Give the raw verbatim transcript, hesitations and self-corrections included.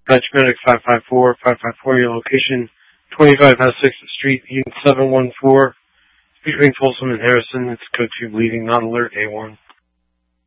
Dispatch Medic five five four, five five four, your location, twenty-five West sixth Street, Unit seven one four, between Folsom and Harrison. It's code two bleeding, not alert, A one.